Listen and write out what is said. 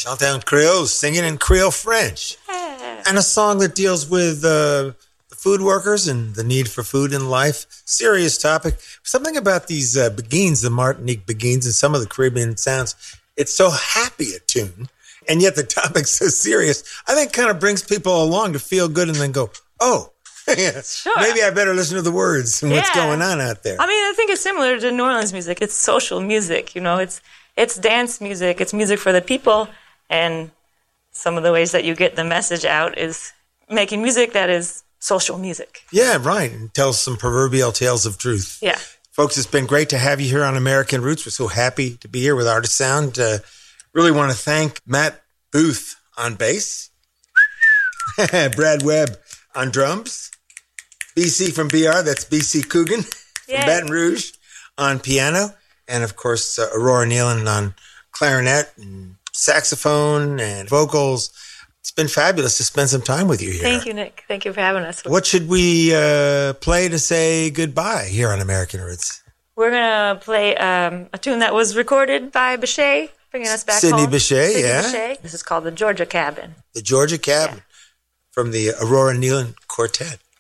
Chantal Creole singing in Creole French. And a song that deals with the food workers and the need for food in life. Serious topic. Something about these Beguines, the Martinique Beguines, and some of the Caribbean sounds. It's so happy a tune, and yet the topic's so serious. I think kind of brings people along to feel good and then go, oh, Sure. Maybe I better listen to the words and what's going on out there. I mean, I think it's similar to New Orleans music. It's social music, it's dance music. It's music for the people. And some of the ways that you get the message out is making music that is social music. Yeah, right. And tells some proverbial tales of truth. Yeah. Folks, it's been great to have you here on American Roots. We're so happy to be here with Artist Sound. Really want to thank Matt Booth on bass, Brad Webb on drums, BC from BR, that's BC Coogan from Baton Rouge on piano, and of course Aurora Nealon on clarinet and saxophone and vocals. It's been fabulous to spend some time with you here. Thank you, Nick. Thank you for having us. What should we play to say goodbye here on American Roots? We're going to play a tune that was recorded by Bechet, bringing us back Sidney home. Bechet, Sidney yeah. Bechet. This is called The Georgia Cabin. The Georgia Cabin from the Aurora Nealon Quartet.